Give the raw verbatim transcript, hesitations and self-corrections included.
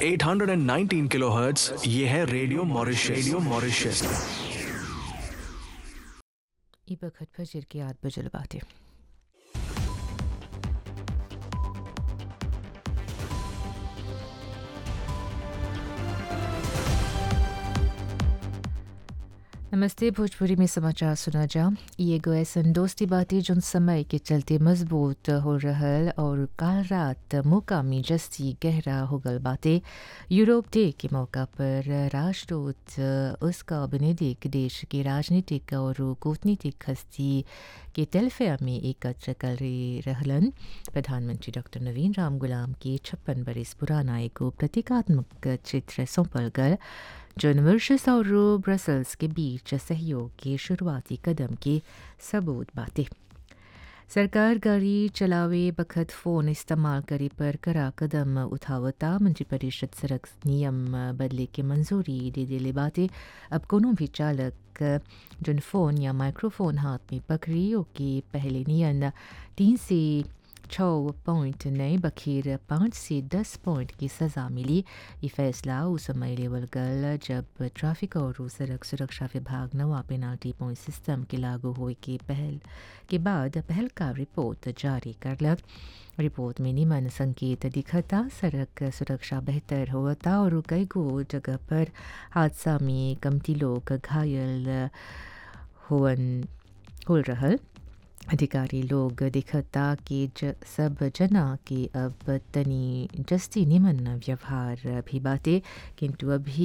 आठ सौ उन्नीस किलोहर्ट्ज। ये है रेडियो मॉरिशस। Radio Mauritius. ई बखत फजर की आठ बजल बाटे। नमस्ते, भोजपुरी में समाचार सुना जा। ये गो ऐसन दोस्ती बातें जोन समय के चलते मजबूत हो रहल और काल रात मुकामी जस्ती गहरा हो गल बातें। यूरोप डे के मौका पर राष्ट्रदूत उसका बेनेडिक्ट देश के राजनीतिक और कूटनीतिक हस्ती के तेलफेयर में एकत्र कर रहलन। प्रधानमंत्री डॉक्टर नवीन राम गुलाम के छप्पन बरस पुराना एक प्रतीकात्मक चित्र सौंपल गल जो मॉरिशस और ब्रसल्स के बीच सहयोग के शुरुआती कदम के सबूत बातें। सरकार गाड़ी चलावे बखत फ़ोन इस्तेमाल करे पर कड़ा कदम उठावता। मंत्रिपरिषद सड़क नियम बदले के मंजूरी दे देले बातें। अब कोनो भी चालक जोन फ़ोन या माइक्रोफोन हाथ में पकड़ी ओके पहले नियन तीन से छः पॉइंट नए बखीर पाँच से दस पॉइंट की सज़ा मिली। ये फैसला उस समय लेवल गल जब ट्रैफिक और सड़क सुरक्षा विभाग नवा पेनाल्टी पॉइंट सिस्टम के लागू होए के पहल के बाद पहल का रिपोर्ट जारी करलक। रिपोर्ट में निमन संकेत दिखता, सड़क सुरक्षा बेहतर होता और कई गो जगह पर हादसा में कमती लोग घायल होवन हो रहल। अधिकारी लोग दिखता कि ज सब जना के अब तनी जस्ती निमन व्यवहार भी बातें, किंतु अभी